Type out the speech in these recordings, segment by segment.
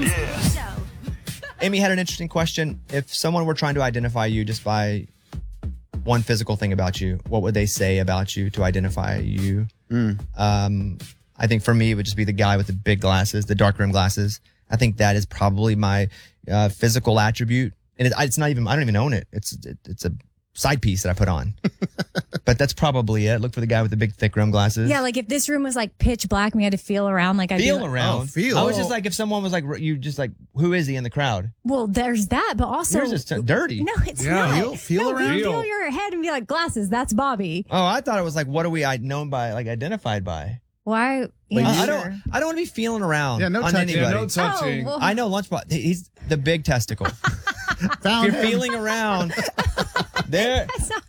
Amy had an interesting question. If someone were trying to identify you just by one physical thing about you, what would they say about you to identify you? I think for me, it would just be the guy with the big glasses, the dark rim glasses. I think that is probably my physical attribute. And it's not even, I don't even own it. It's a side piece that I put on. But that's probably it. Look for the guy with the big thick rim glasses. Yeah, like if this room was like pitch black and we had to feel around like I Feel do. around. I was just like, if someone was like, you just like, who is he in the crowd? Well, there's that, but also Yours is dirty. No, it's not. Feel around. You feel your head and be like, glasses, that's Bobby. Oh, I thought it was like, what are we known by, like identified by? Why? I don't want to be feeling around on touching. anybody. Yeah, no touching. Oh, well. I know Lunchbox. He's the big testicle. If you're feeling around, there.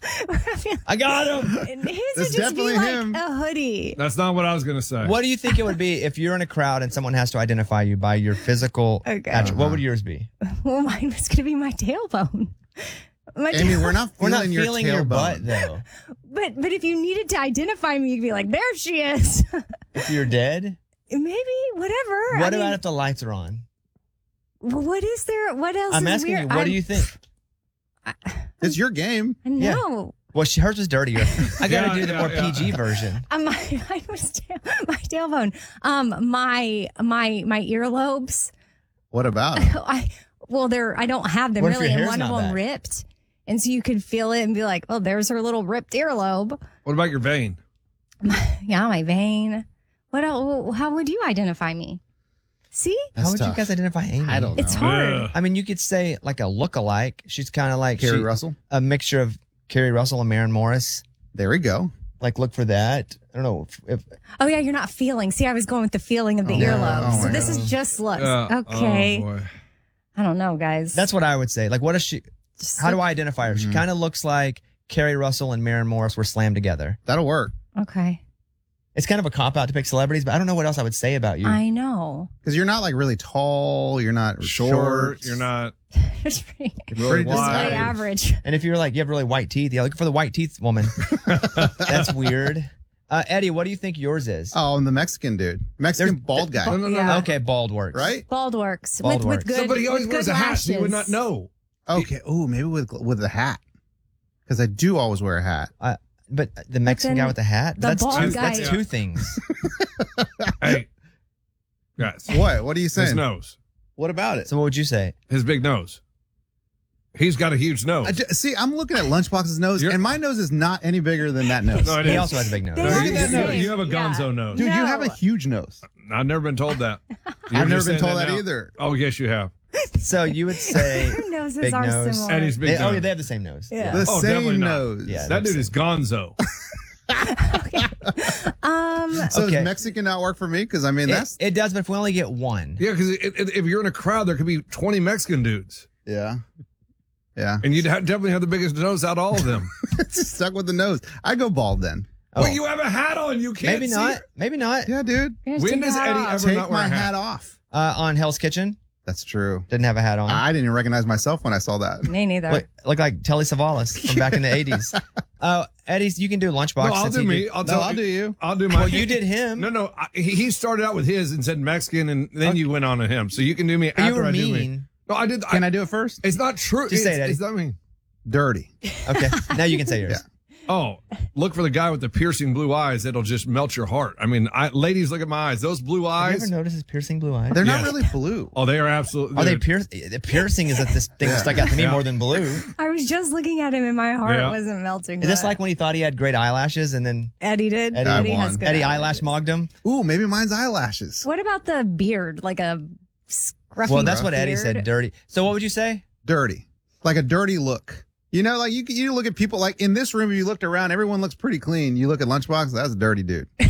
I got him. His would just be like a hoodie. That's not what I was going to say. What do you think it would be if you're in a crowd and someone has to identify you by your physical attribute? What would yours be? Well, mine was going to be my tailbone. Amy, we're not feeling your butt though. But if you needed to identify me, you'd be like, there she is. If you're dead, maybe whatever. What about if the lights are on? What is there? What else? I'm asking you. What do you think? It's your game. No. Well, hers was dirtier. I got to do the more PG version. Mine was my tailbone. My earlobes. What about it? I don't have them What if really, your and hair's one of not them back? ripped, and so you could feel it and be like, "Oh, there's her little ripped earlobe." What about your vein? Yeah, my vein. What else? How would you identify me? See? How would you guys identify Amy? I don't know. It's hard. I mean, you could say like a look-alike. She's kind of like Carrie Russell? a mixture of Carrie Russell and Maren Morris. There we go. Like, look for that. I don't know if Oh yeah, you're not feeling. See, I was going with the feeling of the earlobe. So this is just looks. Okay. Oh, boy. I don't know, guys. that's what I would say. Like, what is she? How do I identify her? She kind of looks like Carrie Russell and Maren Morris were slammed together. That'll work. Okay. It's kind of a cop-out to pick celebrities, but I don't know what else I would say about you. I know. Because you're not like really tall. You're not Short. You're not It's pretty really way wide. average. And if you're like, you have really white teeth, yeah, looking for the white teeth woman. That's weird. Eddie, what do you think yours is? Oh, I'm the Mexican dude. Mexican bald guy. No. Yeah. Okay, bald works. Right? Bald works. Bald works. With good. But he always with wears good a hat, so you would not lashes. know. Okay. Oh, maybe with the hat. Because I do always wear a hat. But the Mexican then guy with the hat? the bald guy- That's two things. Hey, guys. What are you saying? His nose. What about it? So what would you say? His big nose. He's got a huge nose. See, I'm looking at Lunchbox's nose, and my nose is not any bigger than that nose. No, it He is. also has a big nose. They Look are at the that same. nose. You have a gonzo nose. Dude, you No. have a huge nose. I've never been told that. I've never been saying told that now. either. Oh, yes, you have. So you would say Their noses big are nose. similar. And he's big Oh, nose. yeah, they have the same nose. Yeah. The Oh, definitely same not. nose. Yeah. That dude is gonzo. So Okay. does Mexican not work for me? Because I mean, that's It does, but if we only get one. Yeah, because if you're in a crowd, there could be 20 Mexican dudes. yeah. And you'd definitely have the biggest nose out of all of them. Stuck with the nose. I go bald then. Oh. Well, you have a hat on. You can't Maybe see not. it. Maybe not. Yeah, dude. You're gonna When take does your hat Eddie off. ever Take not wear my a hat hat? off. On Hell's Kitchen, That's true. didn't have a hat on. I didn't even recognize myself when I saw that. Me neither. Look like Telly Savalas from back in the 80s. Eddie, you can do Lunchbox. No, I'll since do he me. did- I'll do you. I'll do my. Well, you did him. No. He started out with his and said Mexican, and then you went on to him. So you can do me after You were I do me. mean. No, I did. Can I do it first? It's not true. Just say it, Eddie. It's not mean. Dirty. Okay, now you can say yours. Yeah. Oh, look for the guy with the piercing blue eyes. That'll just melt your heart. I mean, ladies, look at my eyes. Those blue Have you eyes. ever noticed his piercing blue eyes? They're not Yeah. really blue. Oh, they are absolutely. Are they the piercing is that this thing that stuck out to me more than blue. I was just looking at him and my heart Yeah. wasn't melting. Is this but like when he thought he had great eyelashes and then Eddie did? Eddie Eddie won. has good Eddie eyelashes. eyelash mogged him? Ooh, maybe mine's eyelashes. What about the beard? Like a scruffy Well, that's what Eddie beard? said, dirty. So what would you say? Dirty. Like a dirty look. You know, like you look at people like in this room, if you looked around, everyone looks pretty clean. You look at Lunchbox, that's a dirty dude.